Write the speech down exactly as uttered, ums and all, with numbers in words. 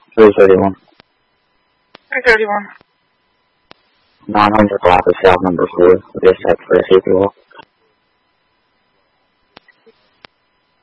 three thirty-one. three thirty-one. nine hundred block of South number four. Dispatch for a C P R.